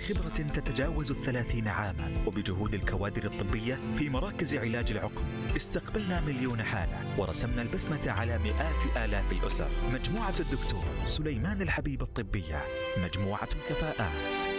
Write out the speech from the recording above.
بخبرة تتجاوز 30 عاما وبجهود الكوادر الطبية في مراكز علاج العقم استقبلنا مليون حالة ورسمنا البسمة على مئات آلاف الأسر. مجموعة الدكتور سليمان الحبيب الطبية، مجموعة الكفاءات.